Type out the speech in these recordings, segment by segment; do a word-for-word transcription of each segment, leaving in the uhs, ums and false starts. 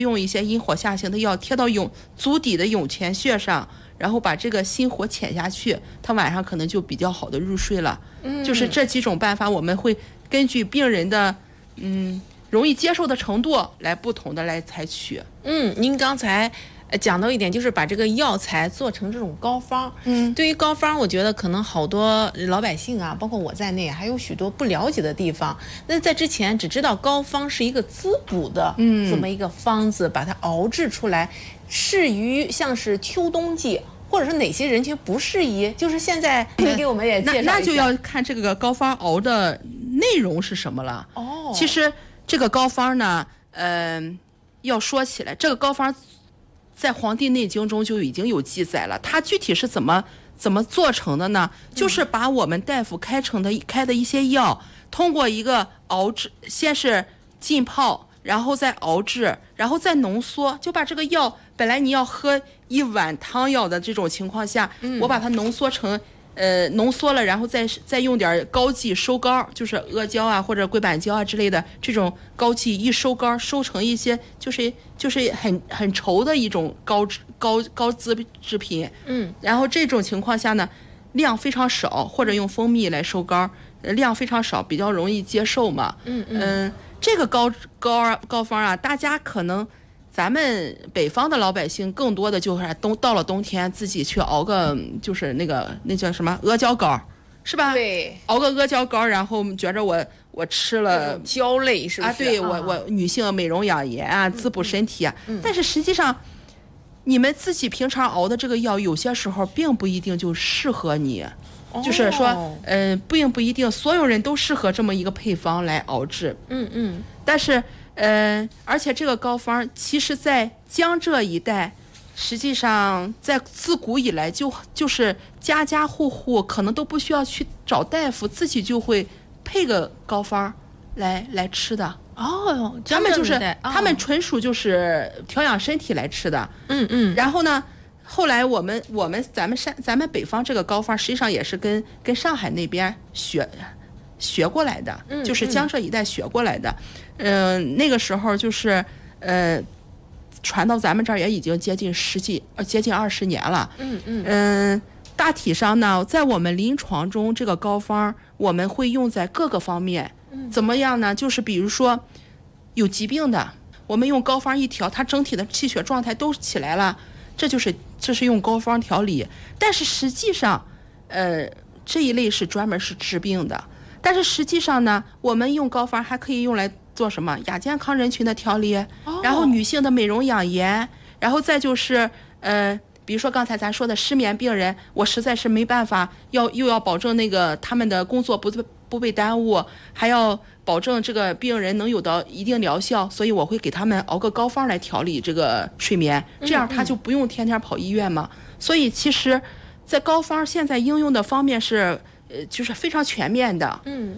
用一些引火下行的药贴到涌足底的涌泉穴上，然后把这个心火潜下去，他晚上可能就比较好的入睡了。嗯，就是这几种办法，我们会根据病人的嗯容易接受的程度来不同的来采取。 嗯，您刚才讲到一点，就是把这个药材做成这种膏方。嗯，对于膏方，我觉得可能好多老百姓啊，包括我在内，还有许多不了解的地方。那在之前只知道膏方是一个滋补的这么一个方子，嗯、把它熬制出来，适于像是秋冬季。或者是哪些人群不适宜？就是现在可以给我们也介绍一下。 那那就要看这个膏方熬的内容是什么了。哦，其实这个膏方呢，嗯、呃，要说起来，这个膏方在《黄帝内经》中就已经有记载了。它具体是怎么怎么做成的呢？就是把我们大夫开成的开的一些药，通过一个熬制，先是浸泡，然后再熬制，然后再浓缩，就把这个药本来你要喝一碗汤药的这种情况下，嗯、我把它浓缩成，呃，浓缩了，然后再再用点膏剂收膏，就是阿胶啊或者龟板胶啊之类的这种膏剂一收膏，收成一些就是就是很很稠的一种膏膏膏滋制品。嗯，然后这种情况下呢，量非常少，或者用蜂蜜来收膏，量非常少，比较容易接受嘛。嗯嗯。嗯，这个膏膏膏方啊，大家可能。咱们北方的老百姓更多的就是冬到了冬天自己去熬个就是那个那叫什么阿胶膏，是吧？ 对， 熬个阿胶膏，然后觉着我我吃了胶类是不是？ 啊，对、啊、我我女性美容养颜啊，滋补身体啊。嗯、但是实际上，你们自己平常熬的这个药，有些时候并不一定就适合你。哦、就是说，嗯、呃，并不一定所有人都适合这么一个配方来熬制。嗯嗯，但是。呃，而且这个膏方，其实在江浙一带，实际上在自古以来就就是家家户户可能都不需要去找大夫，自己就会配个膏方来来吃的。哦，他们就是、哦、他们纯属就是调养身体来吃的。嗯嗯。然后呢，后来我们我们咱们山咱们北方这个膏方，实际上也是跟跟上海那边学。学过来的，就是江浙一带学过来的，嗯、呃，那个时候就是呃，传到咱们这儿也已经接近十几，呃，接近二十年了。嗯嗯嗯、呃，大体上呢，在我们临床中，这个膏方我们会用在各个方面。怎么样呢？就是比如说有疾病的，我们用膏方一调，它整体的气血状态都起来了，这就是这是用膏方调理。但是实际上，呃，这一类是专门是治病的。但是实际上呢，我们用膏方还可以用来做什么亚健康人群的调理，哦、然后女性的美容养颜，然后再就是呃，比如说刚才咱说的失眠病人，我实在是没办法，要又要保证那个他们的工作不不被耽误，还要保证这个病人能有到一定疗效，所以我会给他们熬个膏方来调理这个睡眠，这样他就不用天天跑医院嘛。嗯嗯，所以其实，在膏方现在应用的方面是。呃，就是非常全面的。嗯。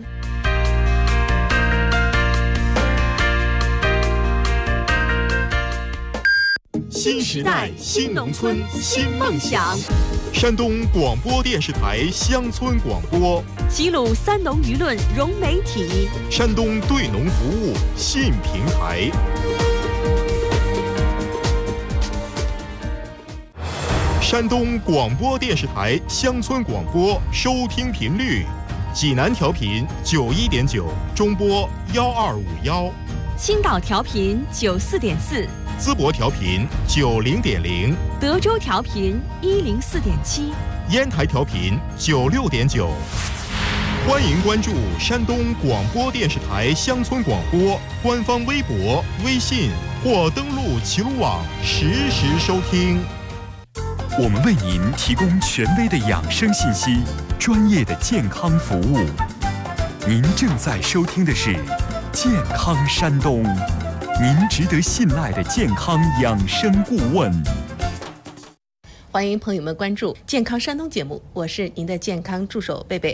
新时代，新农村，新梦想。山东广播电视台乡村广播， 齐鲁三农舆论融媒体， 山东对农服务新平台。山东广播电视台乡村广播收听频率：济南调频九一点九，中波幺二五幺； 青岛调频九四点四， 淄博调频九零点零， 德州调频一零四点七， 烟台调频九六点九。欢迎关注山东广播电视台乡村广播官方微博、微信或登录齐鲁网实时收听。 我们为您提供权威的养生信息，专业的健康服务。您正在收听的是健康山东，您值得信赖的健康养生顾问。 欢迎朋友们关注健康山东节目，我是您的健康助手贝贝。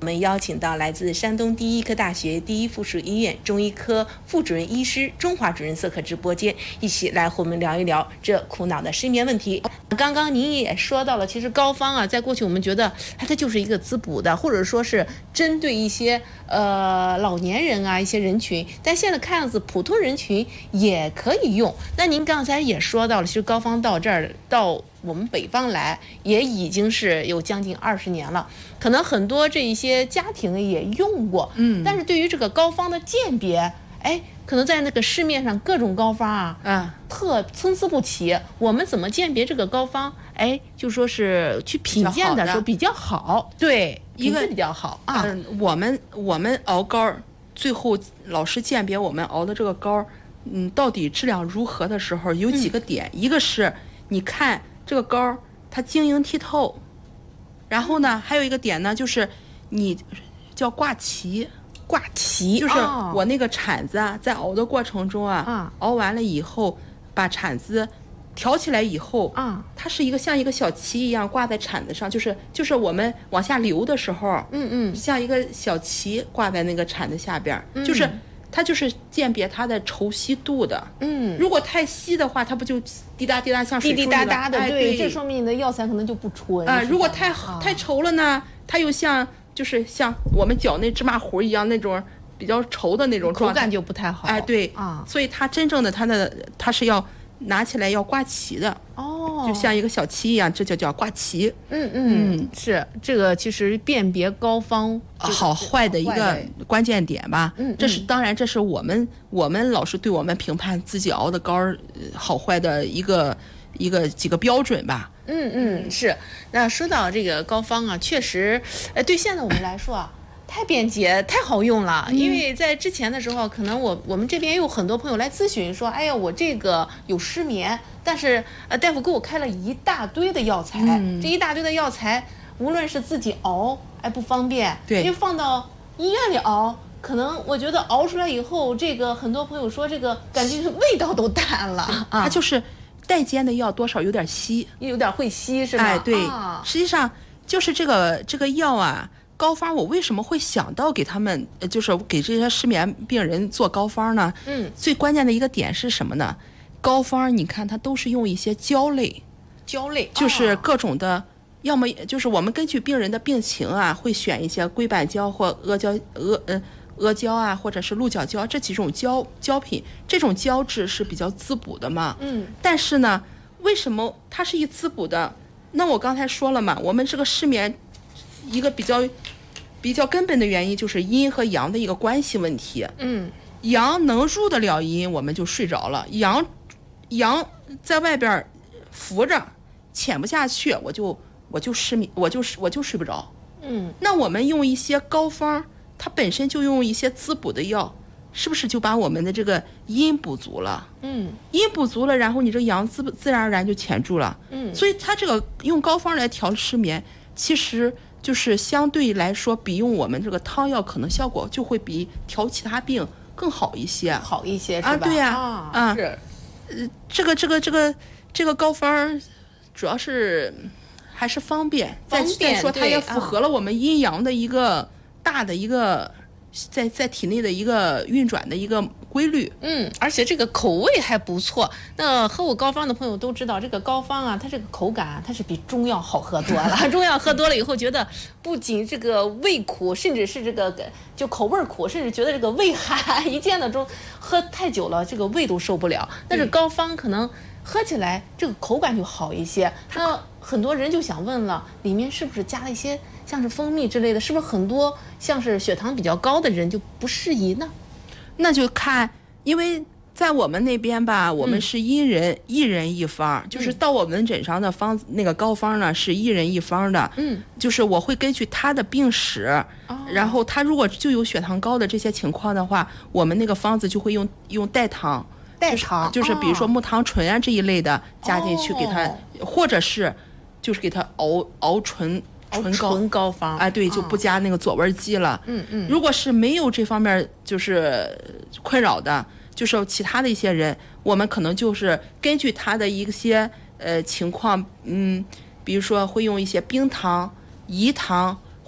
我们邀请到来自山东第一医科大学第一附属医院中医科副主任医师钟华主任做客直播间，一起来和我们聊一聊这苦恼的失眠问题。刚刚您也说到了，其实膏方啊，在过去我们觉得它它就是一个滋补的，或者说是针对一些呃老年人啊一些人群，但现在看样子普通人群也可以用。那您刚才也说到了，其实膏方到这儿到我们北方来也已经是有将近二十年了，可能很多这一些家庭也用过，嗯，但是对于这个膏方的鉴别，哎，可能在那个市面上各种膏方啊， 嗯， 特参差不齐。我们怎么鉴别这个膏方？哎，就说是去品鉴的时候比较好，对， 一个比较好啊。 嗯，我们我们熬膏，最后老师鉴别我们熬的这个膏，嗯，到底质量如何的时候，有几个点，嗯、一个是你看。这个膏它晶莹剔透，然后呢，还有一个点呢，就是你叫挂旗， 挂旗就是我那个铲子啊，在熬的过程中啊， 啊熬完了以后，把铲子挑起来以后啊， 它是一个像一个小旗一样挂在铲子上，就是就是我们往下流的时候， 嗯嗯， 像一个小旗挂在那个铲子下边， 嗯、 就是。它就是鉴别它的稠稀度的， 嗯， 如果太稀的话，它不就滴答滴答像水滴滴答答的， 哎、 对，这说明你的药材可能就不纯啊、呃。如果太、 啊、 太稠了呢，它又像就是像我们搅那芝麻糊一样那种比较稠的那种口感就不太好， 哎，对啊， 所以它真正的它的它是要拿起来要挂旗的哦， 就像一个小旗一样，这就叫挂旗。 嗯嗯，嗯是这个其实辨别膏方好坏的一个关键点吧。 嗯， 这是当然，这是我们我们老师对我们评判自己熬的膏好坏的一个一个几个标准吧。 嗯嗯，是。那说到这个膏方啊，确实，呃，对现在我们来说啊。太便捷，太好用了。因为在之前的时候，可能我我们这边有很多朋友来咨询说，哎呀，我这个有失眠，但是呃，大夫给我开了一大堆的药材， 嗯、 这一大堆的药材，无论是自己熬，哎不方便， 对， 因为放到医院里熬，可能我觉得熬出来以后，这个很多朋友说这个感觉味道都淡了， 啊，它就是代煎的药多少有点稀， 有点会稀是吧？ 哎，对， 啊、 实际上就是这个这个药啊。膏方我为什么会想到给他们，呃，就是给这些失眠病人做膏方呢？ 嗯， 最关键的一个点是什么呢？膏方你看它都是用一些胶类， 胶类就是各种的，哦、要么就是我们根据病人的病情啊，会选一些硅板胶或阿胶、阿呃阿胶啊，或者是鹿角胶这几种胶胶品，这种胶质是比较滋补的嘛。 嗯， 但是呢，为什么它是一滋补的？那我刚才说了嘛，我们这个失眠。一个比较比较根本的原因就是阴和阳的一个关系问题。 嗯， 阳能入得了阴，我们就睡着了；阳阳在外边浮着，潜不下去，我就我就失眠，我就我就睡不着。 嗯， 那我们用一些膏方，它本身就用一些滋补的药，是不是就把我们的这个阴补足了？ 嗯， 阴补足了，然后你这阳自自然而然就潜住了。 嗯， 所以它这个用膏方来调失眠，其实。就是相对来说，比用我们这个汤药可能效果就会比调其他病更好一些， 好一些是吧？ 啊，对呀， 啊， 啊是， 呃，这个这个这个这个膏方，主要是还是方便， 方便再说它也符合了我们阴阳的一个大的一个在在体内的一个运转的一个规律。 嗯，而且这个口味还不错。那喝过膏方的朋友都知道，这个膏方啊，它这个口感啊，它是比中药好喝多了。中药喝多了以后，觉得不仅这个胃苦，甚至是这个就口味苦，甚至觉得这个胃寒。一见到中喝太久了，这个胃都受不了。但是膏方可能喝起来这个口感就好一些。那很多人就想问了，里面是不是加了一些像是蜂蜜之类的？是不是很多像是血糖比较高的人就不适宜呢？ 那就看，因为在我们那边吧，我们是一人、嗯、一人一方，就是到我门诊上的方那个膏方呢是一人一方的。 嗯， 就是我会根据他的病史，哦、然后他如果就有血糖高的这些情况的话，我们那个方子就会用用代糖， 代糖就是、就是比如说木糖醇啊这一类的加进去给他， 哦、 或者是就是给他熬熬醇。 纯膏纯膏方啊，对，就不加那个佐味剂了。 嗯嗯。 如果是没有这方面就是困扰的，就是其他的一些人，我们可能就是根据他的一些呃情况，嗯，比如说会用一些冰糖、饴糖，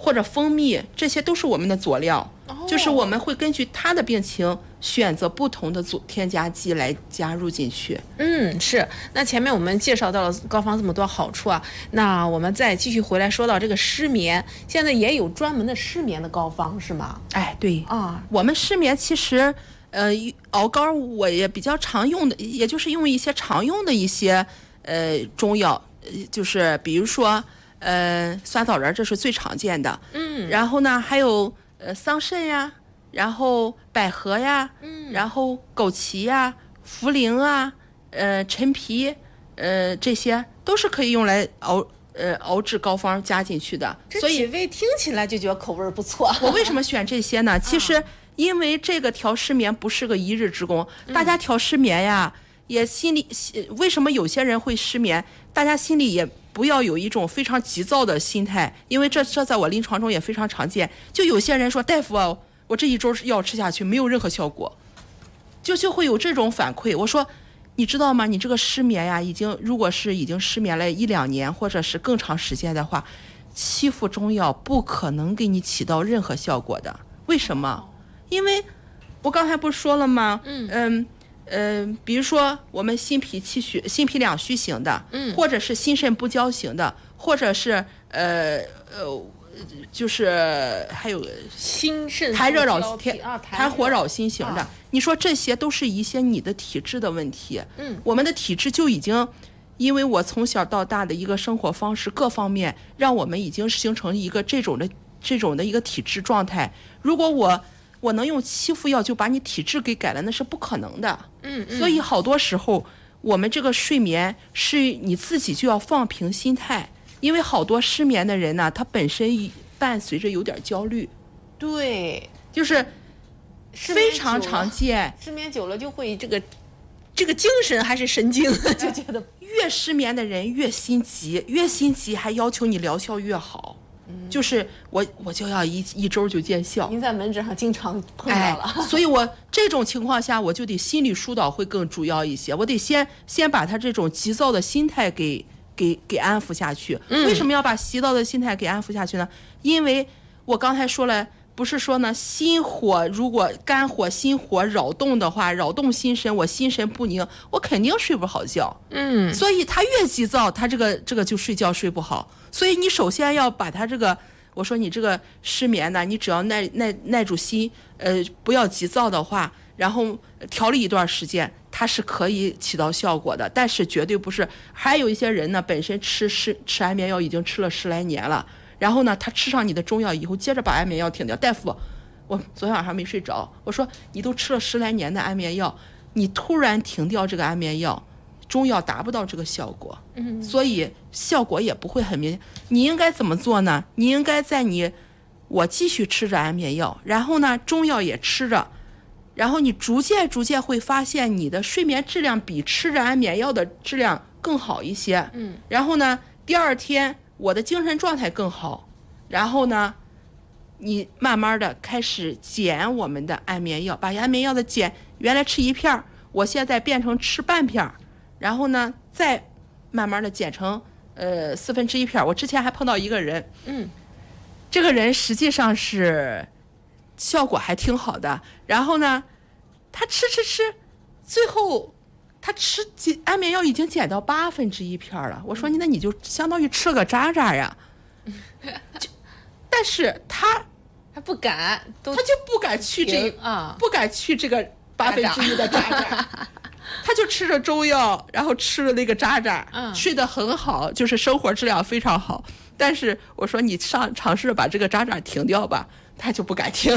或者蜂蜜，这些都是我们的佐料，哦、就是我们会根据他的病情选择不同的组添加剂来加入进去。 嗯，是。那前面我们介绍到了膏方这么多好处啊，那我们再继续回来说到这个失眠，现在也有专门的失眠的膏方是吗？ 哎，对啊， 我们失眠其实呃熬膏我也比较常用的，也就是用一些常用的一些呃中药，就是比如说呃酸枣仁，这是最常见的。嗯，然后呢还有呃桑葚呀，然后百合呀，嗯，然后枸杞呀、茯苓啊、呃陈皮，呃这些都是可以用来熬呃熬制膏方加进去的。 这几味听起来就觉得口味不错。 我为什么选这些呢？其实因为这个调失眠不是个一日之功，大家调失眠呀，也心里为什么有些人会失眠？大家心里也不要有一种非常急躁的心态，因为这这在我临床中也非常常见。就有些人说，大夫啊，我这一周药吃下去没有任何效果，就就会有这种反馈。我说，你知道吗？你这个失眠呀，已经如果是已经失眠了一两年，或者是更长时间的话，七副中药不可能给你起到任何效果的。为什么？因为我刚才不是说了吗？嗯嗯。呃，比如说我们心脾气虚、心脾两虚型的，嗯，或者是心肾不交型的，或者是呃呃，就是还有心肾痰热扰痰痰火扰心型的，啊，你说这些都是一些你的体质的问题。嗯，我们的体质就已经，因为我从小到大的一个生活方式各方面，让我们已经形成一个这种的这种的一个体质状态。如果我我能用七副药就把你体质给改了，那是不可能的。嗯，嗯，所以好多时候我们这个睡眠是你自己就要放平心态，因为好多失眠的人呢，他本身伴随着有点焦虑。 对， 就是非常常见。 失眠久了就会这个这个精神还是神经，就觉得越失眠的人越心急，越心急还要求你疗效越好。嗯，就是我我就要一一周就见效。 您在门诊上经常碰到了， 哎，所以我这种情况下我就得心理疏导会更主要一些，我得先先把他这种急躁的心态给给给安抚下去。嗯，为什么要把急躁的心态给安抚下去呢？因为我刚才说了，不是说呢，心火如果肝火心火扰动的话，扰动心神，我心神不宁，我肯定睡不好觉。嗯，所以他越急躁，他这个这个就睡觉睡不好。所以你首先要把他这个，我说你这个失眠呢，你只要耐耐耐住心，呃，不要急躁的话，然后调理一段时间，它是可以起到效果的。但是绝对不是，还有一些人呢，本身吃吃吃安眠药已经吃了十来年了。然后呢，他吃上你的中药以后，接着把安眠药停掉。大夫，我昨天晚上没睡着。我说你都吃了十来年的安眠药，你突然停掉这个安眠药，中药达不到这个效果，嗯，所以效果也不会很明显。你应该怎么做呢？你应该在你我继续吃着安眠药，然后呢，中药也吃着，然后你逐渐逐渐会发现你的睡眠质量比吃着安眠药的质量更好一些。嗯，然后呢，第二天我的精神状态更好，然后呢，你慢慢的开始减我们的安眠药，把安眠药的减，原来吃一片，我现在变成吃半片，然后呢，再慢慢的减成呃四分之一片。我之前还碰到一个人，嗯，这个人实际上是效果还挺好的，然后呢，他吃吃吃，最后他吃安眠药已经减到八分之一片了。我说你那你就相当于吃了个渣渣呀，就但是他他不敢， 他就不敢去这啊，不敢去这个八分之一的渣渣，他就吃着中药，然后吃了那个渣渣，嗯，睡得很好，就是生活质量非常好。但是我说你上尝试把这个渣渣停掉吧，他就不敢停。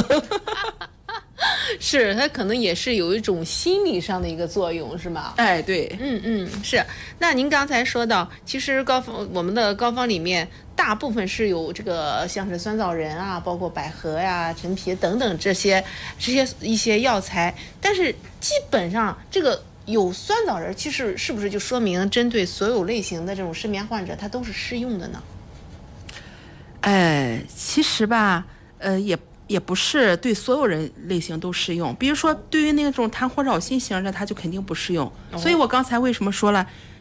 是他可能也是有一种心理上的一个作用，是吗？ 哎，对， 嗯嗯，是。那您刚才说到，其实膏方我们的膏方里面大部分是有这个像是酸枣仁啊，包括百合呀、陈皮等等这些这些一些药材，但是基本上这个有酸枣仁，其实是不是就说明针对所有类型的这种失眠患者，它都是适用的呢？ 哎，其实吧，呃，也。也不是对所有人类型都适用，比如说对于那种痰火扰心型的，它就肯定不适用。哦，所以我刚才为什么说了，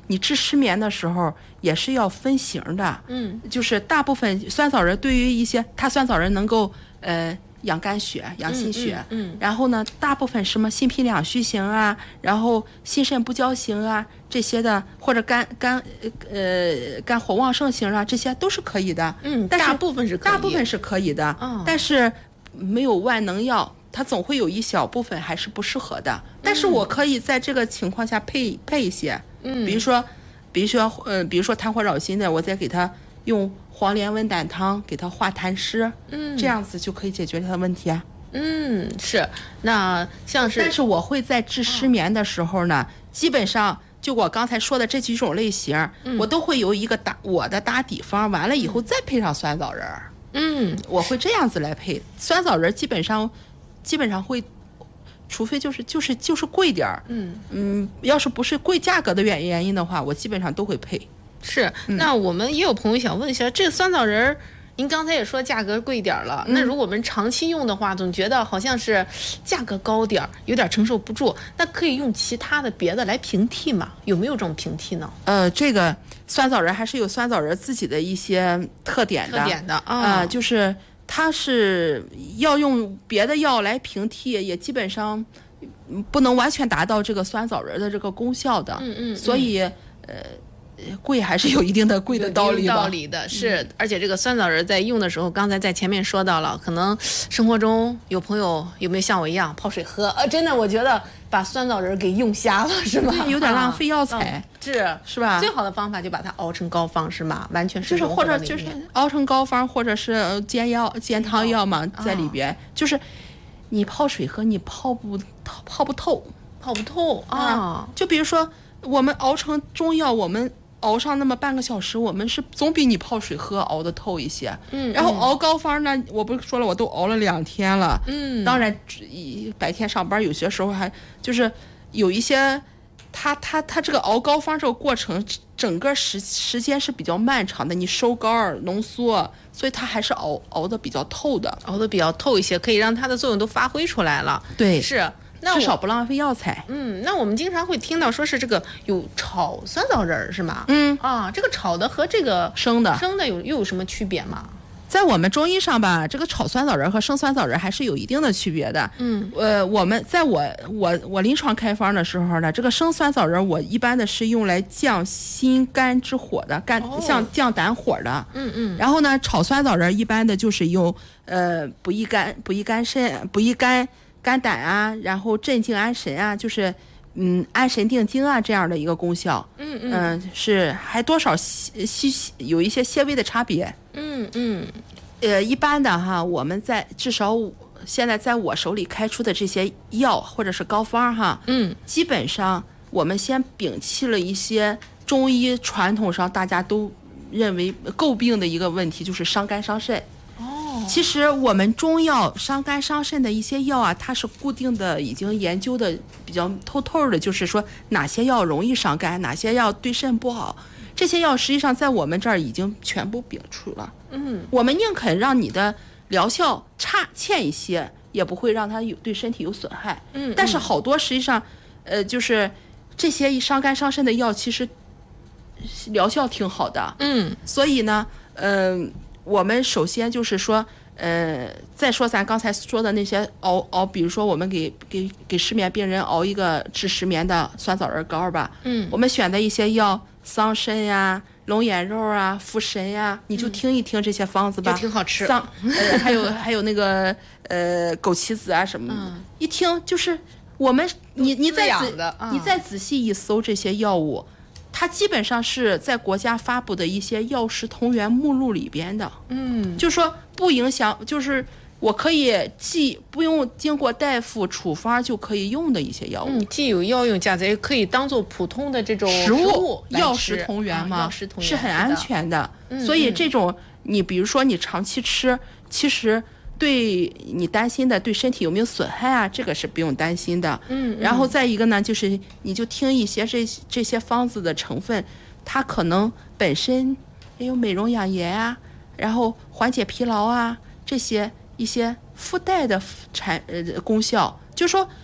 你治失眠的时候也是要分型的。嗯，就是大部分酸枣仁对于一些，它酸枣仁能够呃养肝血、养心血。嗯，嗯然后呢，大部分什么心脾两虚型啊，然后心肾不交型啊这些的，或者肝肝呃肝火旺盛型啊，这些都是可以的。 嗯， 但是大部分是可以大部分是可以的。哦，但是没有万能药。它总会有一小部分还是不适合的，但是我可以在这个情况下配配一些，嗯，比如说，比如说，呃，比如说痰火扰心的，我再给他用黄连温胆汤给他化痰湿，嗯，这样子就可以解决他的问题啊。 嗯，是，那像是， 但是我会在治失眠的时候呢，哦、基本上就我刚才说的这几种类型，嗯、我都会有一个打我的打底方，完了以后再配上酸枣仁，嗯，我会这样子来配酸枣仁，基本上。基本上会，除非就是就是就是贵点儿，嗯嗯，要是不是贵价格的原原因的话，我基本上都会配。 是，嗯、那我们也有朋友想问一下，这个酸枣仁儿，您刚才也说价格贵点儿了，嗯、那如果我们长期用的话，总觉得好像是价格高点儿，有点承受不住。那可以用其他的别的来平替吗？有没有这种平替呢？ 呃，这个酸枣仁还是有酸枣仁自己的一些特点的， 特点的啊、 呃，就是。它是要用别的药来平替，也基本上不能完全达到这个酸枣仁的这个功效的。嗯嗯。所以，呃，贵还是有一定的贵的道理吧。 道理的是，嗯、而且这个酸枣仁在用的时候，刚才在前面说到了，可能生活中有朋友有没有像我一样泡水喝？呃，真的，我觉得把酸枣仁给用瞎了，是吗？ 有点浪费药材。 啊是是吧？ 最好的方法就把它熬成膏方，是吗？完全是就是或者就是熬成膏方，或者是煎药、煎汤药嘛，在里边。哦、就是你泡水喝，你泡不泡不透， 泡不透啊、哦！ 就比如说我们熬成中药，我们熬上那么半个小时，我们是总比你泡水喝熬得透一些。嗯。然后熬膏方呢，我不是说了，我都熬了两天了。嗯。当然，白天上班有些时候还就是有一些。它它它这个熬膏方这个过程，整个时时间是比较漫长的，你收膏浓缩，所以它还是熬熬的比较透的， 熬的比较透一些，可以让它的作用都发挥出来了。 对， 是，那至少不浪费药材。 嗯，那我们经常会听到说是这个有炒酸枣仁是吗？嗯啊，这个炒的和这个生的生的有又有什么区别吗？ 在我们中医上吧，这个炒酸枣仁和生酸枣仁还是有一定的区别的。嗯，呃，我们在我我我临床开方的时候呢，这个生酸枣仁我一般的是用来降心肝之火的，肝、哦、像降胆火的。嗯嗯。然后呢，炒酸枣仁一般的就是用呃补益肝、补益肝肾、补益肝肝胆啊，然后镇静安神啊，就是嗯安神定惊啊这样的一个功效。嗯嗯、呃。是还多少细细有一些些微的差别。嗯嗯，呃，一般的哈，我们在至少现在在我手里开出的这些药或者是膏方哈，嗯，基本上我们先摒弃了一些中医传统上大家都认为诟病的一个问题，就是伤肝伤肾。哦，其实我们中药伤肝伤肾的一些药啊，它是固定的，已经研究的比较透透的，就是说哪些药容易伤肝，哪些药对肾不好。这些药实际上在我们这儿已经全部摒除了。嗯，我们宁肯让你的疗效差欠一些，也不会让它有对身体有损害。嗯，但是好多实际上，呃，就是这些伤肝伤肾的药，其实疗效挺好的。嗯，所以呢，嗯、呃，我们首先就是说，呃，再说咱刚才说的那些熬熬，比如说我们给给给失眠病人熬一个治失眠的酸枣仁膏吧。嗯，我们选的一些药。桑参呀、龙眼肉啊、茯神呀，你就听一听这些方子吧， 就挺好吃。 桑，呃，还有还有那个呃枸杞子啊什么的，嗯、一听就是我们你你再仔、嗯、你再仔细一搜这些药物，它基本上是在国家发布的一些药食同源目录里边的。嗯，就说不影响，就是我可以既不用经过大夫处方就可以用的一些药物， 嗯，既有药用价值，也可以当做普通的这种食物，药食同源嘛， 啊、药食同源是很安全的。嗯、所以这种你比如说你长期吃，其实对你担心的对身体有没有损害啊，这个是不用担心的。嗯，然后再一个呢，就是你就听一些这这些方子的成分，它可能本身也有美容养颜啊，然后缓解疲劳啊这些。一些附带的产呃功效，就是说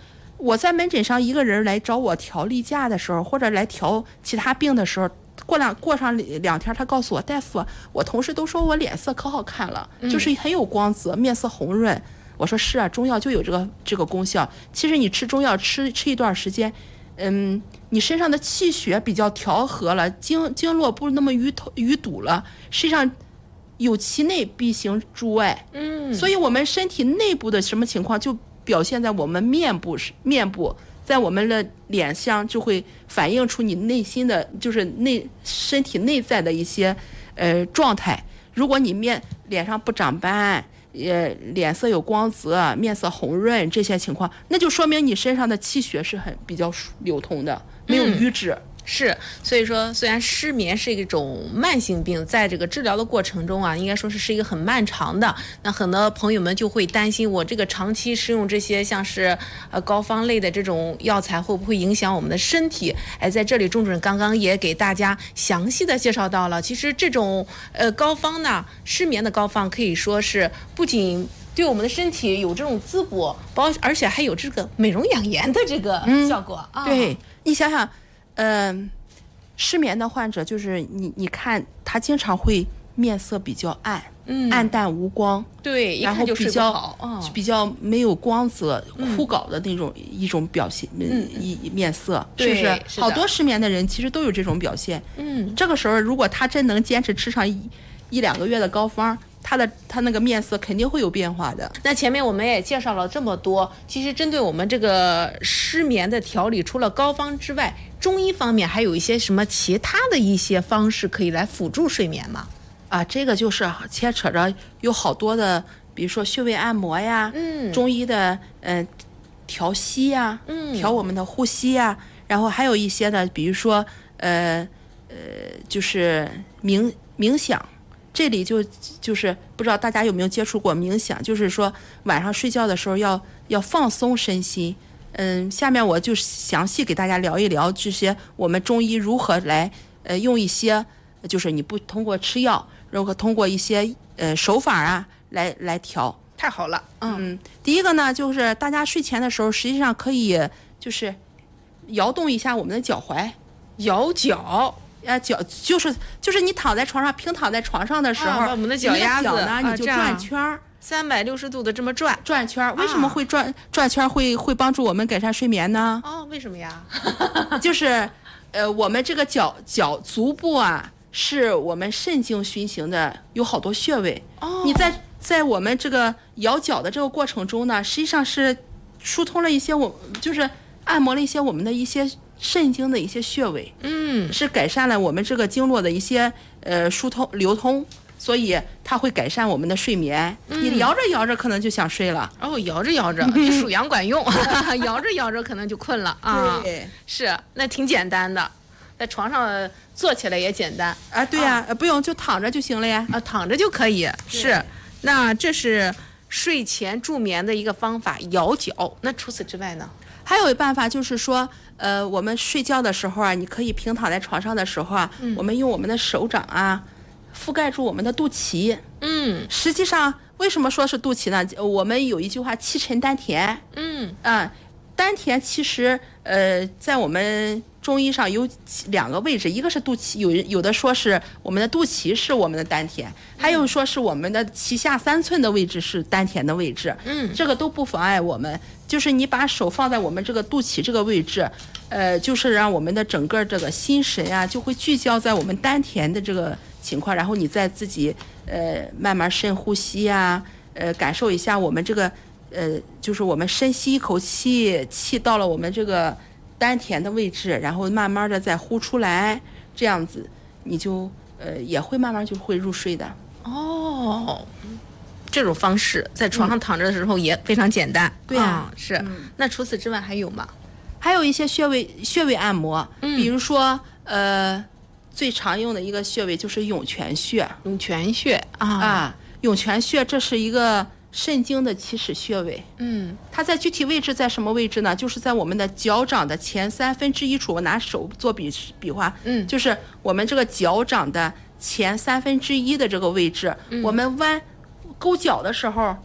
我在门诊上一个人来找我调例假的时候，或者来调其他病的时候，过两过上两天，他告诉我，大夫，我同事都说我脸色可好看了，嗯、就是很有光泽，面色红润。我说是啊，中药就有这个这个功效。其实你吃中药吃吃一段时间，嗯，你身上的气血比较调和了，经经络不那么淤头淤堵了，实际上有其内必行诸外。嗯，所以我们身体内部的什么情况，就表现在我们面部面部。在我们的脸上就会反映出你内心的，就是内身体内在的一些呃状态。如果你面脸上不长斑，呃脸色有光泽，面色红润这些情况，那就说明你身上的气血是很比较流通的，没有瘀滞。嗯是，所以说虽然失眠是一种慢性病，在这个治疗的过程中啊，应该说是是一个很漫长的。那很多朋友们就会担心，我这个长期使用这些像是呃膏方类的这种药材，会不会影响我们的身体？哎，在这里钟主任刚刚也给大家详细的介绍到了，其实这种呃膏方呢，失眠的膏方可以说是不仅对我们的身体有这种滋补，包而且还有这个美容养颜的这个效果、嗯、啊。 对，你想想。嗯、呃，失眠的患者就是你，你看他经常会面色比较暗，嗯，暗淡无光， 对， 然后比较、 哦、 比较没有光泽、嗯、枯槁的那种一种表现，嗯，一面色，是不是？ 是好多失眠的人其实都有这种表现， 嗯， 这个时候如果他真能坚持吃上一一两个月的膏方。他的他那个面色肯定会有变化的。 那前面我们也介绍了这么多，其实针对我们这个失眠的调理，除了膏方之外，中医方面还有一些什么其他的一些方式可以来辅助睡眠吗？ 啊，这个就是牵扯着有好多的，比如说穴位按摩呀，嗯，中医的嗯、呃、调息呀，嗯，调我们的呼吸呀，然后还有一些的，比如说呃呃就是冥冥想。这里就就是不知道大家有没有接触过冥想，就是说晚上睡觉的时候要要放松身心。嗯，下面我就详细给大家聊一聊这些我们中医如何来呃用一些，就是你不通过吃药，如何通过一些呃手法啊来来调。 太好了， 嗯，第一个呢就是大家睡前的时候，实际上可以就是摇动一下我们的脚踝， 摇脚。 啊，脚就是就是你躺在床上，平躺在床上的时候， 啊、把我们的脚丫子呢，啊、你就转圈儿， 三百六十度的这么转转圈儿。为什么会转、啊、转圈会会帮助我们改善睡眠呢？ 哦，为什么呀？ 就是呃，我们这个脚脚足部啊，是我们肾经循行的，有好多穴位。哦，你在在我们这个摇脚的这个过程中呢，实际上是疏通了一些我就是按摩了一些我们的一些。肾经的一些穴位， 嗯， 是改善了我们这个经络的一些呃疏通流通，所以它会改善我们的睡眠。嗯、你摇着摇着可能就想睡了。 哦，摇着摇着，数羊管用，摇着摇着可能就困了啊。 对， 是，那挺简单的，在床上坐起来也简单啊。对呀、啊啊，不用就躺着就行了呀。 啊，躺着就可以。是，那这是睡前助眠的一个方法，摇脚。那除此之外呢？ 还有一办法就是说，呃，我们睡觉的时候啊，你可以平躺在床上的时候啊，嗯、我们用我们的手掌啊，覆盖住我们的肚脐。 嗯， 实际上为什么说是肚脐呢？我们有一句话，气沉丹田。 嗯啊，丹田其实呃，在我们中医上有两个位置，一个是肚脐，有有的说是我们的肚脐是我们的丹田，还有说是我们的脐下三寸的位置是丹田的位置。 嗯， 这个都不妨碍我们。就是你把手放在我们这个肚脐这个位置，呃，就是让我们的整个这个心神啊，就会聚焦在我们丹田的这个情况，然后你再自己呃慢慢深呼吸啊，呃，感受一下我们这个呃，就是我们深吸一口气，气到了我们这个丹田的位置，然后慢慢的再呼出来，这样子你就呃也会慢慢就会入睡的。 哦。这种方式在床上躺着的时候也非常简单。 嗯、对呀、啊哦，是、嗯。那除此之外还有吗？ 还有一些穴位穴位按摩， 嗯、 比如说呃，最常用的一个穴位就是涌泉穴。 涌泉穴啊啊，涌泉穴这是一个肾经的起始穴位。 嗯， 它在具体位置在什么位置呢？就是在我们的脚掌的前三分之一处。我拿手做比比划， 嗯， 就是我们这个脚掌的前三分之一的这个位置， 嗯、 我们弯。勾脚的时候，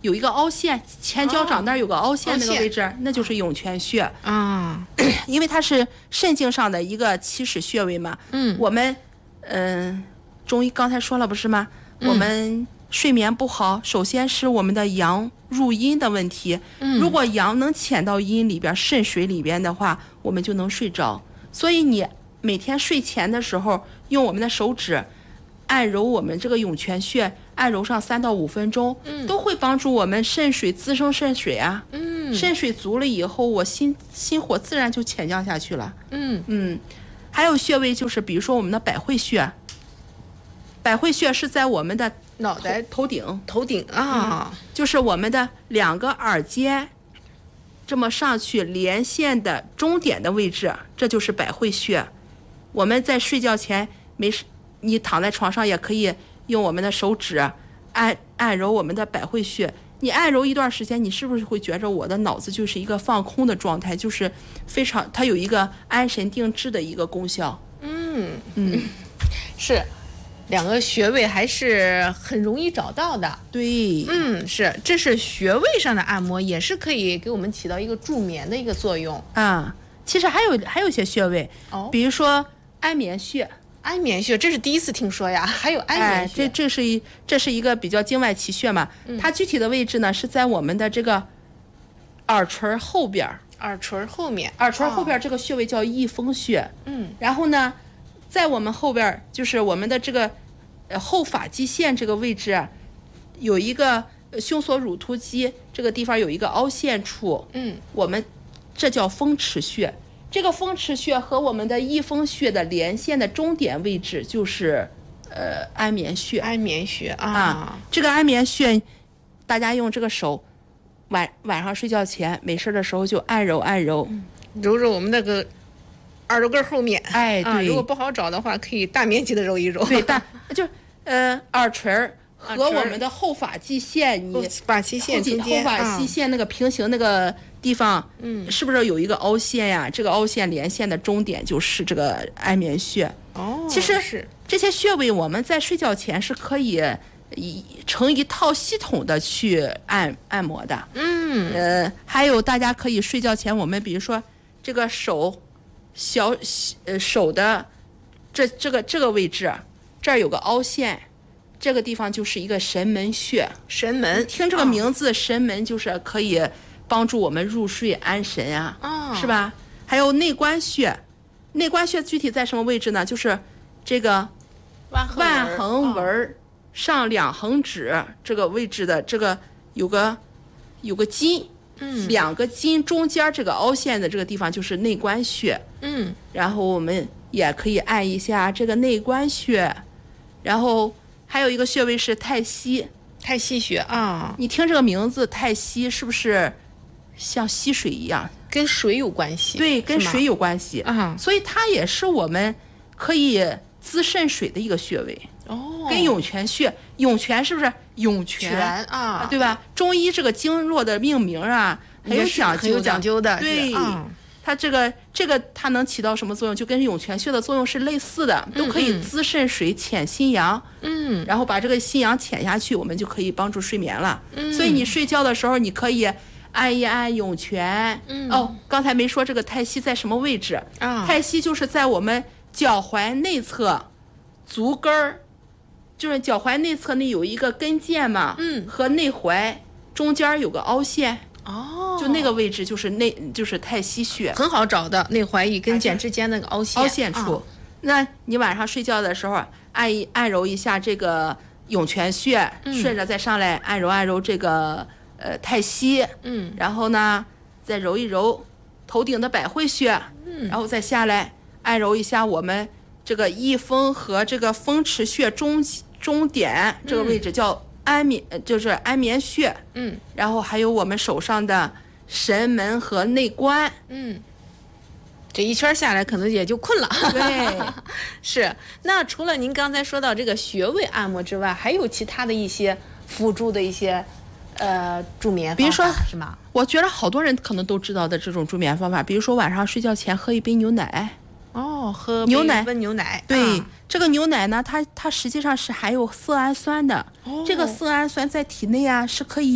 有一个凹陷，前脚掌那儿有个凹陷，那个位置、哦、那就是涌泉穴啊， 因为它是肾经上的一个起始穴位嘛。 嗯， 我们嗯、呃，中医刚才说了不是吗？嗯、我们睡眠不好，首先是我们的阳入阴的问题。 嗯， 如果阳能潜到阴里边、肾水里边的话，我们就能睡着。所以你每天睡前的时候，用我们的手指按揉我们这个涌泉穴，按揉上三到五分钟， 嗯， 都会帮助我们肾水滋生肾水啊。 嗯， 肾水足了以后，我心心火自然就潜降下去了。 嗯嗯，还有穴位就是，比如说我们的百会穴，百会穴是在我们的脑袋头顶头顶啊、 嗯，就是我们的两个耳尖这么上去连线的中点的位置，这就是百会穴。我们在睡觉前没事，你躺在床上也可以用我们的手指按按揉我们的百会穴。你按揉一段时间，你是不是会觉着我的脑子就是一个放空的状态，就是非常它有一个安神定志的一个功效。 嗯嗯， 是。两个穴位还是很容易找到的。 对， 嗯，是，这是穴位上的按摩，也是可以给我们起到一个助眠的一个作用啊。其实还有还有一些穴位， 哦， 比如说安眠穴。 安眠穴，这是第一次听说呀，还有安眠穴。 哎、这这是一这是一个比较经外奇穴嘛、嗯，它具体的位置呢是在我们的这个耳垂后边。 耳垂后面， 耳垂后边这个穴位叫翳风穴。 嗯， 然后呢，在我们后边就是我们的这个呃后发际线这个位置啊，有一个胸锁乳突肌这个地方有一个凹陷处。 嗯， 我们这叫风池穴。这个风池穴和我们的翳风穴的连线的终点位置就是呃安眠穴。 安眠穴 啊, 啊，这个安眠穴，大家用这个手晚晚上睡觉前没事的时候就按揉按揉， 嗯、揉揉我们那个耳朵根后面。 哎，对、 啊，如果不好找的话，可以大面积的揉一揉。 对，大就呃耳垂和我们的后发际线，你后发际线中间， 后发际线那个平行那个地方， 嗯， 是不是有一个凹陷呀？这个凹陷连线的终点就是这个安眠穴。 哦， 其实是这些穴位我们在睡觉前是可以一成一套系统的去按按摩的。 嗯， 呃，还有大家可以睡觉前，我们比如说这个手小呃手的这这个这个位置，这儿有个凹陷。这个地方就是一个神门穴， 神门， 听这个名字，哦、神门就是可以帮助我们入睡安神啊， 哦、 是吧？还有内关穴，内关穴具体在什么位置呢？就是这个万横纹上两横指、哦、这个位置的这个有个有个筋， 嗯， 两个筋中间这个凹陷的这个地方就是内关穴， 嗯， 然后我们也可以按一下这个内关穴，然后。还有一个穴位是太溪， 太溪穴啊！ 你听这个名字太溪是不是像溪水一样？ 跟水有关系？ 对，跟水有关系啊， 所以它也是我们可以滋肾水的一个穴位哦。 跟涌泉穴，涌泉是不是涌泉啊？ 对吧？中医这个经络的命名啊，很有讲究， 很有讲究的。 对。 啊它这个这个它能起到什么作用？就跟涌泉穴的作用是类似的，都可以滋肾水、潜心阳。 嗯， 然后把这个心阳潜下去，我们就可以帮助睡眠了。 嗯， 所以你睡觉的时候，你可以按一按涌泉。 嗯， 哦，刚才没说这个太溪在什么位置啊？ 太溪就是在我们脚踝内侧，足跟儿，就是脚踝内侧那有一个跟腱嘛， 嗯， 和内踝中间有个凹陷。 哦， 就那个位置就是内就是太溪穴， 很好找的，内踝与跟腱之间那个凹陷凹陷处、啊。那你晚上睡觉的时候按一按揉一下这个涌泉穴， 嗯、 顺着再上来按揉按揉这个呃太溪， 嗯， 然后呢再揉一揉头顶的百会穴， 嗯， 然后再下来按揉一下我们这个翳风和这个风池穴中中点这个位置叫。安眠就是安眠穴， 嗯， 然后还有我们手上的神门和内关， 嗯，这一圈下来可能也就困了。 对， 是。那除了您刚才说到这个穴位按摩之外，还有其他的一些辅助的一些呃助眠方法， 比如说是吗？ 我觉得好多人可能都知道的这种助眠方法，比如说晚上睡觉前喝一杯牛奶。 哦，喝牛奶温牛奶， 对、 啊， 这个牛奶呢，它它实际上是含有色氨酸的。 哦， 这个色氨酸在体内啊是可以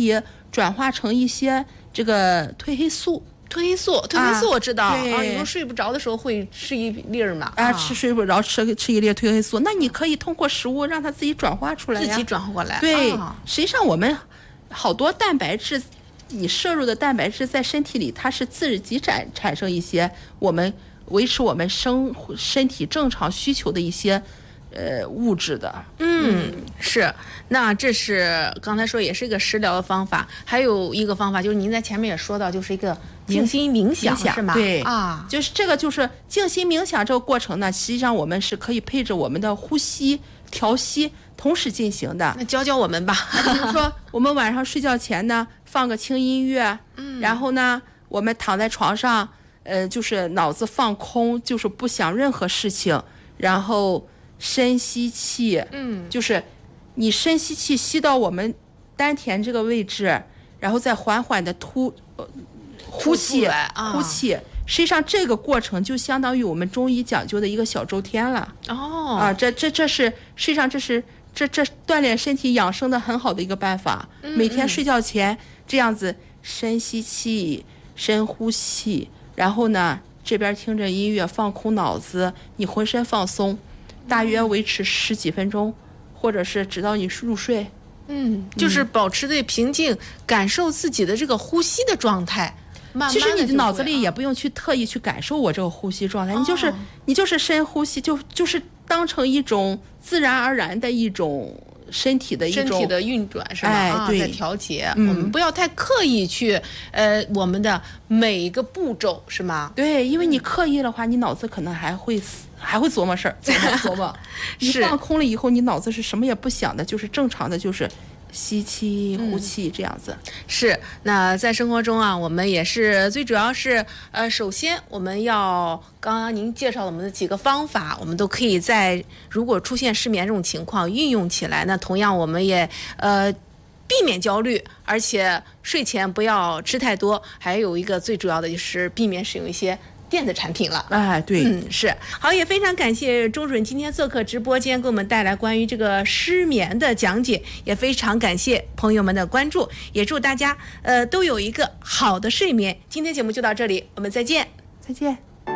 转化成一些这个褪黑素。 褪黑素，褪黑素我知道啊， 对有时候睡不着的时候会吃一粒儿嘛。 啊，吃睡不着吃吃一粒褪黑素，那你可以通过食物让它自己转化出来呀。 自己转化过来。 对， 啊、 实际上我们好多蛋白质，你摄入的蛋白质在身体里，它是自己产产生一些我们维持我们生身体正常需求的一些。呃，物质的， 嗯，是，那这是刚才说也是一个食疗的方法，还有一个方法就是您在前面也说到，就是一个静心冥想， 冥想是吗？ 对啊， 就是这个就是静心冥想这个过程呢，实际上我们是可以配着我们的呼吸调息同时进行的。 那教教我们吧。 比如说，我们晚上睡觉前呢，放个轻音乐，嗯，然后呢，我们躺在床上，呃，就是脑子放空，就是不想任何事情，然后。深吸气，嗯，就是你深吸气吸到我们丹田这个位置，然后再缓缓的吐，呃、呼气， 啊、 呼气。实际上这个过程就相当于我们中医讲究的一个小周天了。 哦， 啊，这这这是实际上这是这这锻炼身体养生的很好的一个办法。嗯、每天睡觉前这样子深吸气，深呼气，然后呢这边听着音乐放空脑子，你浑身放松。大约维持十几分钟，或者是直到你入睡。 嗯，就是保持的平静，感受自己的这个呼吸的状态。慢慢其实你的脑子里也不用去特意去感受我这个呼吸状态，哦、你就是你就是深呼吸，就就是当成一种自然而然的一种身体的一种身体的运转是吧？ 哎， 啊、 对， 在调节、 嗯， 我们不要太刻意去呃我们的每一个步骤是吗？ 对，因为你刻意的话，你脑子可能还会死。还会琢磨事儿，琢磨琢磨。你放空了以后，你脑子是什么也不想的，就是正常的，就是吸气、呼气、嗯、这样子。 是，那在生活中啊，我们也是最主要是呃，首先我们要刚刚您介绍了我们的几个方法，我们都可以在如果出现失眠这种情况运用起来。那同样我们也呃避免焦虑，而且睡前不要吃太多。还有一个最主要的就是避免使用一些。电子产品了， 哎，对， 嗯，是好，也非常感谢周主任今天做客直播间，给我们带来关于这个失眠的讲解，也非常感谢朋友们的关注，也祝大家呃都有一个好的睡眠。今天节目就到这里，我们再见， 再见。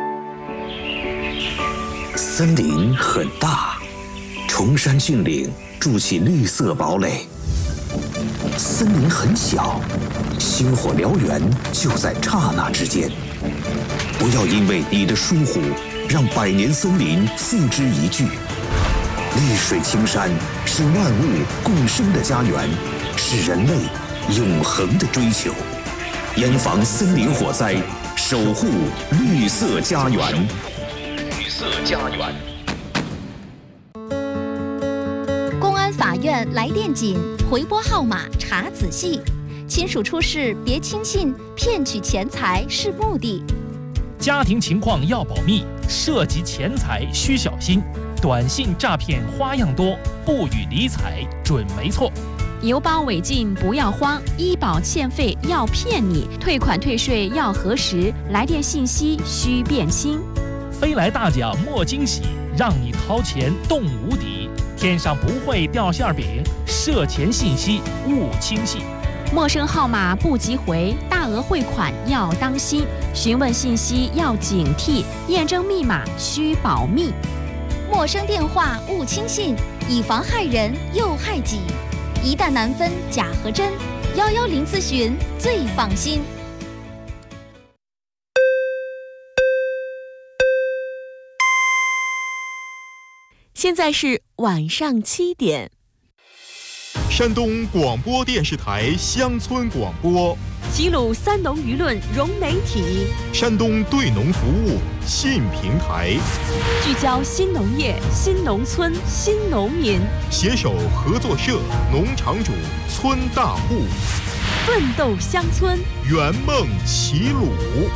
森林很大，崇山峻岭筑起绿色堡垒；森林很小，星火燎原就在刹那之间。不要因为你的疏忽，让百年森林付之一炬。绿水青山是万物共生的家园，是人类永恒的追求。严防森林火灾，守护绿色家园。绿色家园。 公安法院来电紧，回拨号码查仔细。亲属出事别轻信，骗取钱财是目的。 家庭情况要保密，涉及钱财需小心。短信诈骗花样多，不予理睬准没错。 邮包违禁不要慌，医保欠费要骗你，退款退税要核实，来电信息需辨清。 飞来大奖莫惊喜，让你掏钱动无底。天上不会掉馅饼，涉钱信息勿轻信。 陌生号码不急回，大额汇款要当心，询问信息要警惕，验证密码需保密。 陌生电话勿轻信，以防害人又害己。一旦难分假和真，幺幺零咨询最放心。 现在是晚上七点。 山东广播电视台乡村广播， 齐鲁三农舆论融媒体， 山东对农服务信平台， 聚焦新农业、新农村、新农民， 携手合作社、农场主、村大户， 奋斗乡村， 圆梦齐鲁。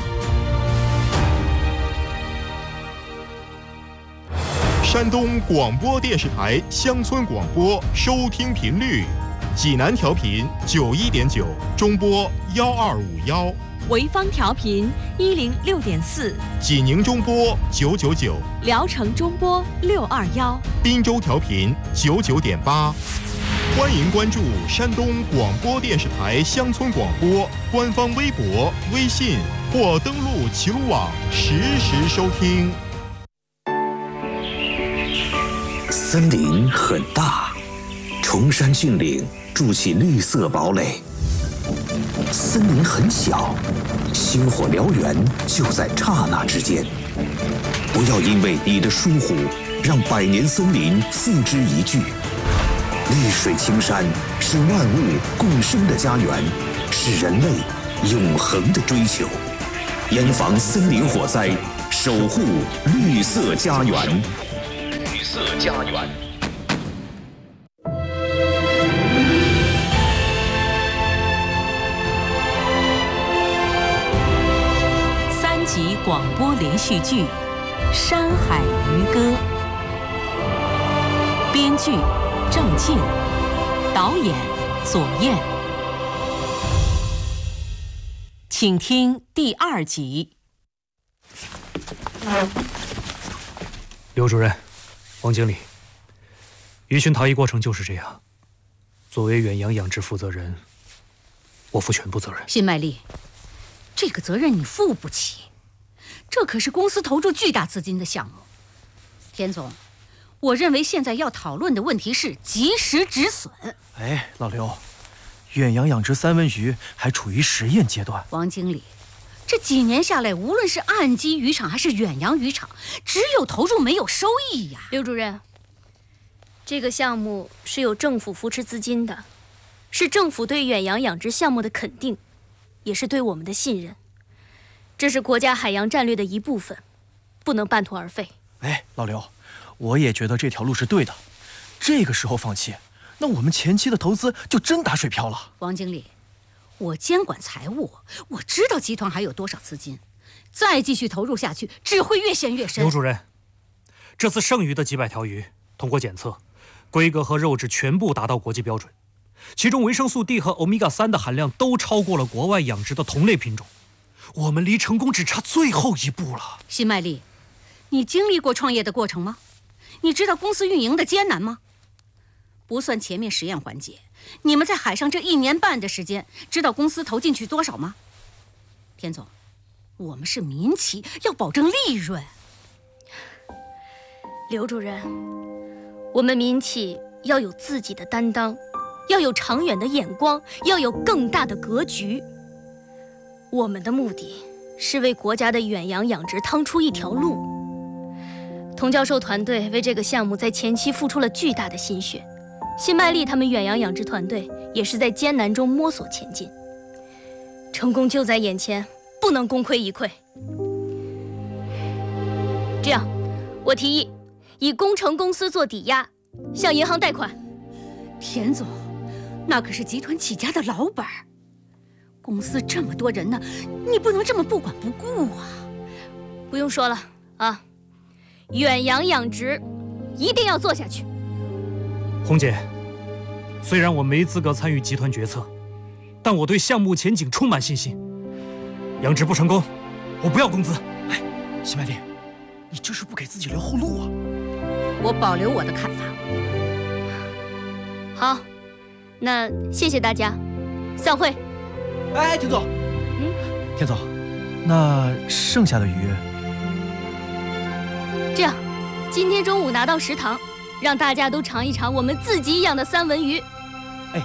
山东广播电视台乡村广播收听频率：济南调频九一点九，中波幺二五幺； 潍坊调频一零六点四， 济宁中波九九九， 聊城中波六二幺， 滨州调频九九点八。 欢迎关注山东广播电视台乡村广播官方微博、微信或登录齐鲁网实时收听。 森林很大，崇山峻岭筑起绿色堡垒；森林很小，星火燎原就在刹那之间。不要因为你的疏忽，让百年森林付之一炬。绿水青山是万物共生的家园，是人类永恒的追求。严防森林火灾，守护绿色家园。绿色家园。 三集广播连续剧《山海渔歌》，编剧郑静，导演左燕。请听第二集。 刘主任，王经理，鱼群逃逸过程就是这样。作为远洋养殖负责人，我负全部责任。 辛麦丽，这个责任你负不起，这可是公司投入巨大资金的项目。田总，我认为现在要讨论的问题是及时止损。 哎，老刘，远洋养殖三文鱼还处于实验阶段。 王经理，这几年下来，无论是岸基渔场还是远洋渔场，只有投入没有收益呀。 刘主任，这个项目是有政府扶持资金的，是政府对远洋养殖项目的肯定，也是对我们的信任。这是国家海洋战略的一部分，不能半途而废。 哎，老刘，我也觉得这条路是对的。这个时候放弃，那我们前期的投资就真打水漂了。 王经理，我监管财务，我知道集团还有多少资金，再继续投入下去，只会越陷越深。 刘主任，这次剩余的几百条鱼通过检测，规格和肉质全部达到国际标准，其中维生素 D 和欧米伽三的含量都超过了国外养殖的同类品种，我们离成功只差最后一步了。 辛麦丽，你经历过创业的过程吗？你知道公司运营的艰难吗？不算前面实验环节，你们在海上这一年半的时间，知道公司投进去多少吗？田总，我们是民企，要保证利润。 刘主任，我们民企要有自己的担当，要有长远的眼光，要有更大的格局。我们的目的是为国家的远洋养殖趟出一条路。童教授团队为这个项目在前期付出了巨大的心血，辛麦丽他们远洋养殖团队也是在艰难中摸索前进。成功就在眼前，不能功亏一篑。这样，我提议以工程公司做抵押，向银行贷款。 田总，那可是集团起家的老板，公司这么多人呢，你不能这么不管不顾啊！ 不用说了啊，远洋养殖一定要做下去。 红姐，虽然我没资格参与集团决策，但我对项目前景充满信心。养殖不成功，我不要工资。 哎，辛麦丽，你这是不给自己留后路啊！ 我保留我的看法。 好，那谢谢大家，散会。 哎，田总， 嗯， 田总，那剩下的鱼， 这样，今天中午拿到食堂，让大家都尝一尝我们自己养的三文鱼。 哎。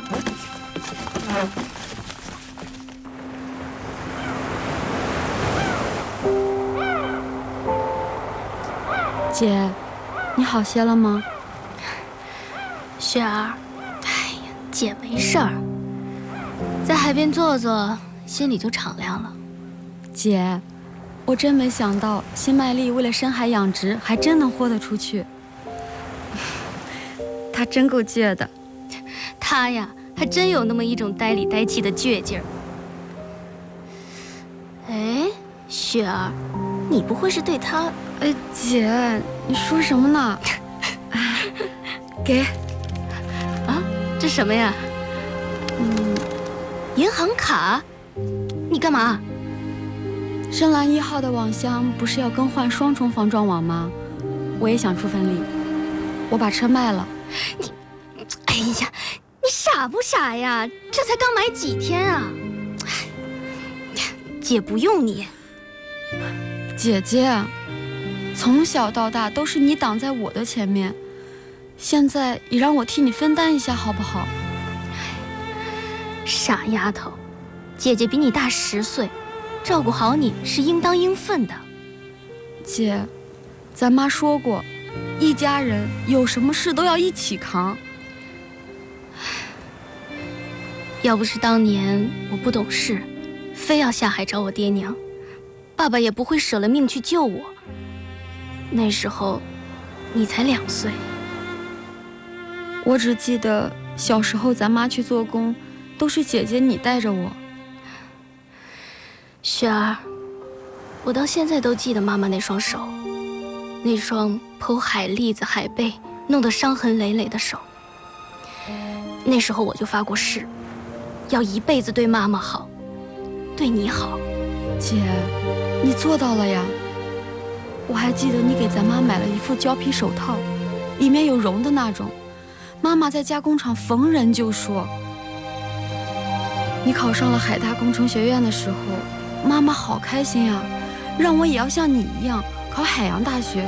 姐，你好些了吗？ 雪儿，哎呀，姐没事儿，在海边坐坐，心里就敞亮了。 姐，我真没想到辛麦丽为了深海养殖，还真能豁得出去。她真够倔的。 她呀，还真有那么一种呆里呆气的倔劲儿。哎，雪儿，你不会是对她…… 哎，姐，你说什么呢？给。 啊，这什么呀？嗯，银行卡。你干嘛？ 深蓝一号的网箱不是要更换双重防撞网吗？我也想出份力，我把车卖了。 你，哎呀，你傻不傻呀？这才刚买几天啊！姐不用你。 姐姐，从小到大都是你挡在我的前面，现在也让我替你分担一下好不好？ 傻丫头，姐姐比你大十岁，照顾好你是应当应分的。 姐，咱妈说过，一家人有什么事都要一起扛。 要不是当年我不懂事，非要下海找我爹娘，爸爸也不会舍了命去救我。那时候，你才两岁。 我只记得小时候咱妈去做工，都是姐姐你带着我。 雪儿，我到现在都记得妈妈那双手，那双剖海蛎子、海贝弄得伤痕累累的手。那时候我就发过誓，要一辈子对妈妈好，对你好。 姐，你做到了呀！我还记得你给咱妈买了一副胶皮手套，里面有绒的那种。妈妈在加工厂逢人就说。你考上了海大工程学院的时候，妈妈好开心呀，让我也要像你一样考海洋大学。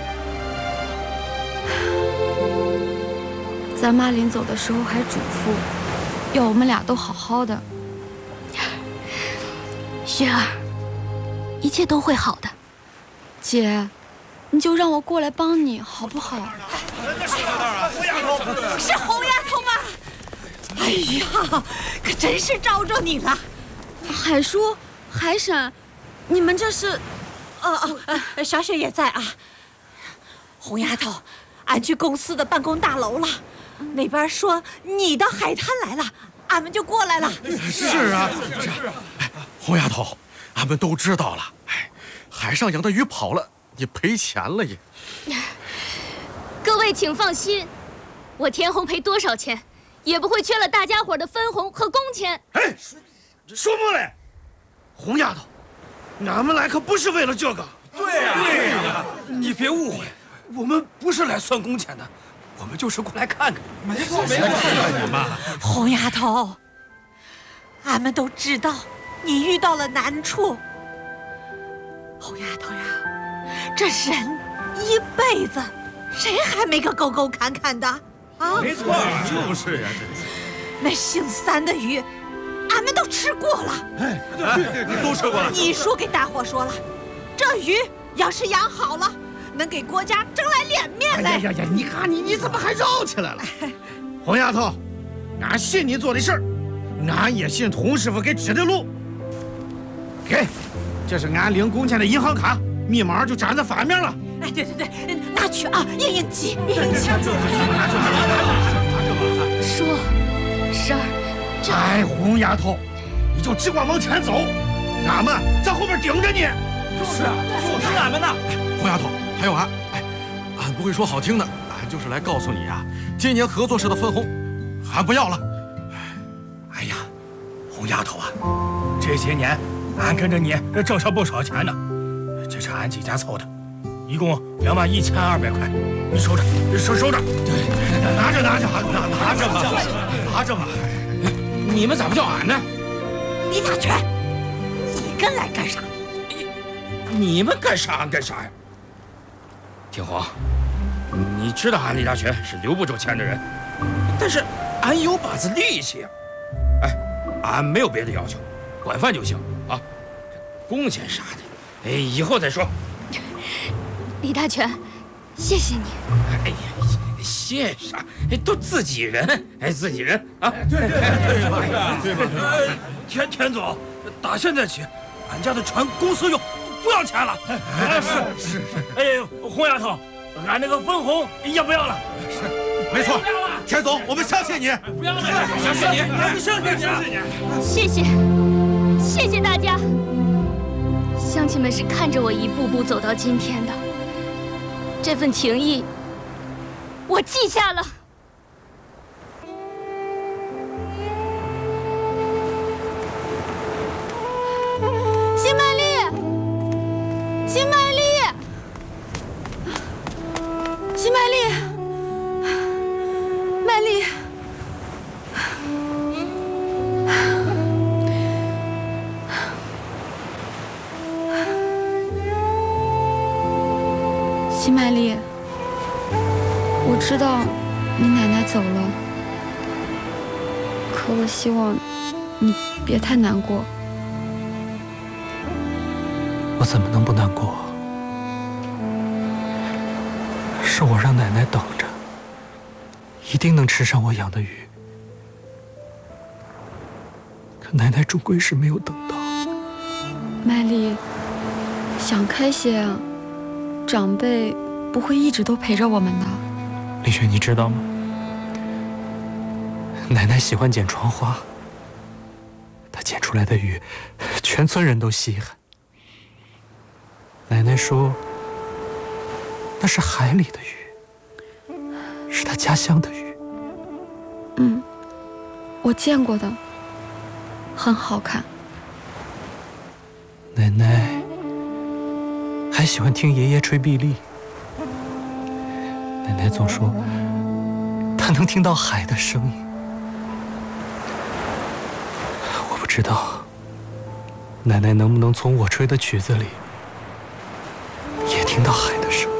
咱妈临走的时候还嘱咐，要我们俩都好好的。 雪儿，一切都会好的。 姐，你就让我过来帮你好不好？ 是红丫头吗？哎呀，可真是招着你了。 海叔、海婶，你们这是…… 哦哦，小雪也在啊。红丫头，俺去公司的办公大楼了，那边说你到海滩来了，俺们就过来了。 是啊，是啊。哎，红丫头，俺们都知道了。哎，海上养的鱼跑了，你赔钱了也。 各位请放心，我田红赔多少钱，也不会缺了大家伙的分红和工钱。 哎，说么嘞？红丫头，俺们来可不是为了这个。 对呀，对呀，你别误会，我们不是来算工钱的，我们就是过来看看。 没错，没错。 红丫头，俺们都知道你遇到了难处。红丫头呀，这人一辈子，谁还没个沟沟坎坎的啊？ 没错，就是呀，真是。 那姓三的鱼，俺们都吃过了。 哎，对对对，都吃过了。 你叔给大伙说了，这鱼要是养好了，能给国家争来脸面来。 哎呀呀，你看你你怎么还绕起来了？红丫头，俺信你做的事儿，俺也信童师傅给指的路。给，这是俺领工钱的银行卡，密码就粘在反面了。 哎，对对对，拿去啊，应应急，应应急。 叔，婶儿，这…… 哎，红丫头，你就只管往前走，俺们在后边顶着你。 就是啊，就是俺们呢。 红丫头，还有俺，哎，俺不会说好听的，俺就是来告诉你啊，今年合作社的分红，俺不要了。 哎呀，红丫头啊，这些年俺跟着你挣上不少钱呢，这是俺几家凑的，一共两万一千二百块，你收着，收收着。 对，拿着拿着，拿拿着吧，拿着吧。 你们咋不叫俺呢？ 李大全，你跟来干啥？ 你们干啥俺干啥呀？天皇，你知道俺李大全是留不住钱的人，但是俺有把子力气啊！哎，俺没有别的要求，管饭就行啊。工钱啥的，哎，以后再说。 李大全，谢谢你。 哎呀，谢啥？哎，都自己人，哎，自己人啊！ 对对对吧？对吧？ 田田总，打现在起，俺家的船公司用。不要钱了， 哎，是是是。 哎，红丫头，俺那个分红要不要了？ 是，没错。田总，我们相信你。 不要了，相信你，相信你，相信你。 谢谢，谢谢大家。乡亲们是看着我一步步走到今天的，这份情谊，我记下了。新麦丽。新麦丽，新麦丽，麦丽， 麦丽，我知道你奶奶走了，可我希望你别太难过。 我怎么能不难过？是我让奶奶等着，一定能吃上我养的鱼。可奶奶终归是没有等到。 麦丽，想开些啊，长辈不会一直都陪着我们的。 丽雪，你知道吗？奶奶喜欢捡窗花，她捡出来的鱼，全村人都稀罕。奶奶说，那是海里的鱼，是她家乡的鱼。 嗯，我见过的，很好看。 奶奶还喜欢听爷爷吹碧丽。奶奶总说，她能听到海的声音。我不知道，奶奶能不能从我吹的曲子里也听到海的声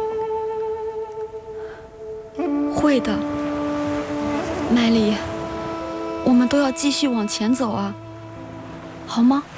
音？会的，麦丽，我们都要继续往前走啊，好吗？